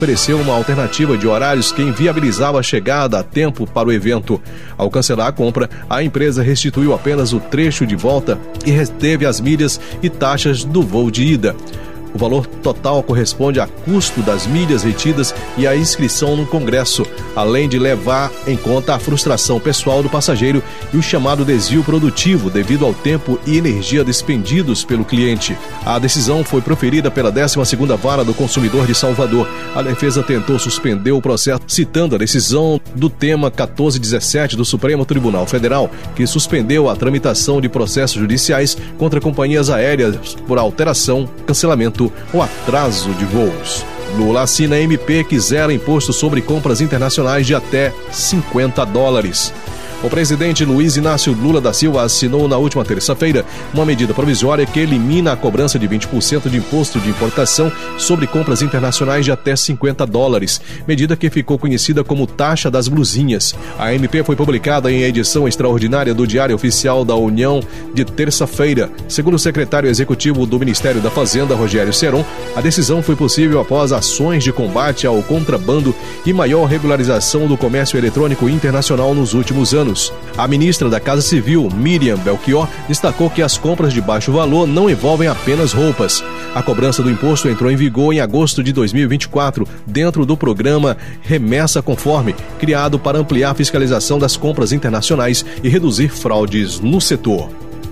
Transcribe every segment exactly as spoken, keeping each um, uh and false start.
ofereceu uma alternativa de horários que inviabilizava a chegada a tempo para o evento. Ao cancelar a compra, a empresa restituiu apenas o trecho de volta e reteve as milhas e taxas do voo de ida. O valor total corresponde a custo das milhas retidas e a inscrição no Congresso, além de levar em conta a frustração pessoal do passageiro e o chamado desvio produtivo devido ao tempo e energia despendidos pelo cliente. A decisão foi proferida pela décima segunda Vara do Consumidor de Salvador. A defesa tentou suspender o processo, citando a decisão do tema quatorze dezessete do Supremo Tribunal Federal, que suspendeu a tramitação de processos judiciais contra companhias aéreas por alteração, cancelamento ou atraso de voos. Lula assina M P que zera imposto sobre compras internacionais de até cinquenta dólares. O presidente Luiz Inácio Lula da Silva assinou na última terça-feira uma medida provisória que elimina a cobrança de vinte por cento de imposto de importação sobre compras internacionais de até cinquenta dólares, medida que ficou conhecida como taxa das blusinhas. A M P foi publicada em edição extraordinária do Diário Oficial da União de terça-feira. Segundo o secretário executivo do Ministério da Fazenda, Rogério Seron, a decisão foi possível após ações de combate ao contrabando e maior regularização do comércio eletrônico internacional nos últimos anos. A ministra da Casa Civil, Miriam Belchior, destacou que as compras de baixo valor não envolvem apenas roupas. A cobrança do imposto entrou em vigor em agosto de dois mil e vinte e quatro, dentro do programa Remessa Conforme, criado para ampliar a fiscalização das compras internacionais e reduzir fraudes no setor.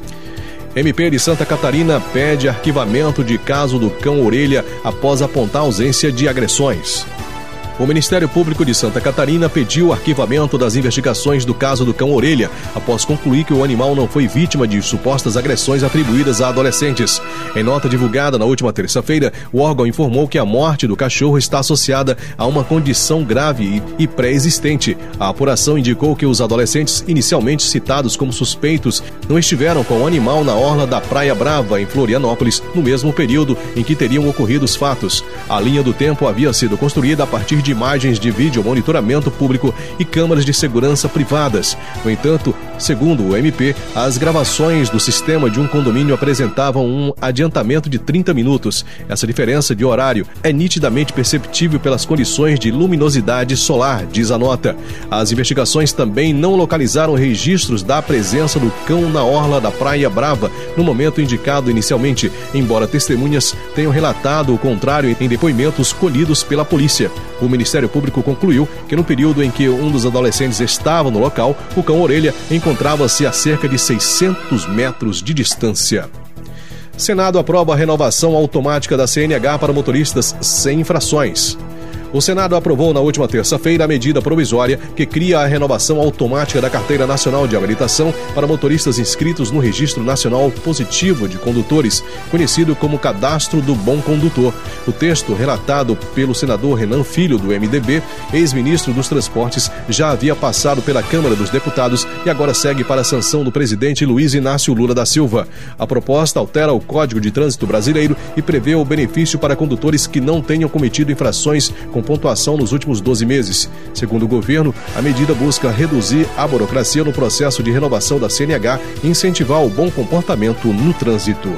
M P de Santa Catarina pede arquivamento de caso do cão-orelha após apontar ausência de agressões. O Ministério Público de Santa Catarina pediu o arquivamento das investigações do caso do cão-orelha, após concluir que o animal não foi vítima de supostas agressões atribuídas a adolescentes. Em nota divulgada na última terça-feira, o órgão informou que a morte do cachorro está associada a uma condição grave e pré-existente. A apuração indicou que os adolescentes inicialmente citados como suspeitos não estiveram com o animal na orla da Praia Brava, em Florianópolis, no mesmo período em que teriam ocorrido os fatos. A linha do tempo havia sido construída a partir de de imagens de vídeo monitoramento público e câmaras de segurança privadas. No entanto, segundo o M P, as gravações do sistema de um condomínio apresentavam um adiantamento de trinta minutos. Essa diferença de horário é nitidamente perceptível pelas condições de luminosidade solar, diz a nota. As investigações também não localizaram registros da presença do cão na orla da Praia Brava no momento indicado inicialmente, embora testemunhas tenham relatado o contrário em depoimentos colhidos pela polícia. O Ministério Público concluiu que no período em que um dos adolescentes estava no local, o cão-orelha encontrava-se a cerca de seiscentos metros de distância. Senado aprova a renovação automática da C N H para motoristas sem infrações. O Senado aprovou na última terça-feira a medida provisória que cria a renovação automática da Carteira Nacional de Habilitação para motoristas inscritos no Registro Nacional Positivo de Condutores, conhecido como Cadastro do Bom Condutor. O texto, relatado pelo senador Renan Filho, do M D B, ex-ministro dos Transportes, já havia passado pela Câmara dos Deputados e agora segue para a sanção do presidente Luiz Inácio Lula da Silva. A proposta altera o Código de Trânsito Brasileiro e prevê o benefício para condutores que não tenham cometido infrações com pontuação nos últimos doze meses. Segundo o governo, a medida busca reduzir a burocracia no processo de renovação da C N H e incentivar o bom comportamento no trânsito.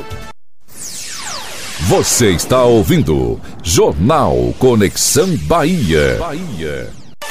Você está ouvindo Jornal Conexão Bahia. Bahia.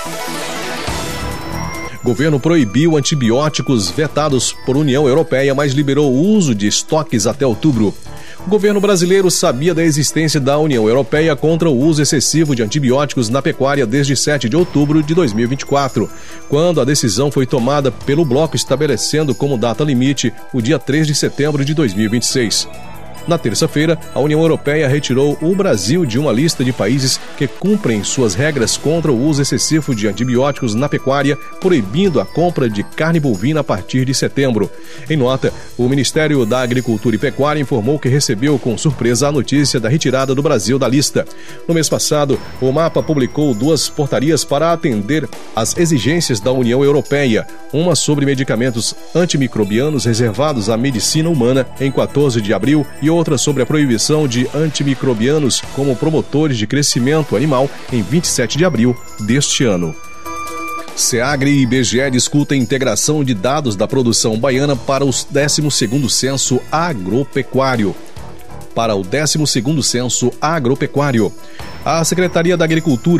Governo proibiu antibióticos vetados por União Europeia, mas liberou o uso de estoques até outubro. O governo brasileiro sabia da existência da União Europeia contra o uso excessivo de antibióticos na pecuária desde sete de outubro de dois mil e vinte e quatro, quando a decisão foi tomada pelo bloco estabelecendo como data limite o dia três de setembro de dois mil e vinte e seis. Na terça-feira, a União Europeia retirou o Brasil de uma lista de países que cumprem suas regras contra o uso excessivo de antibióticos na pecuária, proibindo a compra de carne bovina a partir de setembro. Em nota, o Ministério da Agricultura e Pecuária informou que recebeu com surpresa a notícia da retirada do Brasil da lista. No mês passado, o MAPA publicou duas portarias para atender às exigências da União Europeia, uma sobre medicamentos antimicrobianos reservados à medicina humana em quatorze de abril e outra sobre a proibição de antimicrobianos como promotores de crescimento animal em vinte e sete de abril deste ano. SEAGRE e I B G E discutem integração de dados da produção baiana para o décimo segundo Censo Agropecuário. para o décimo segundo Censo Agropecuário. A Secretaria da Agricultura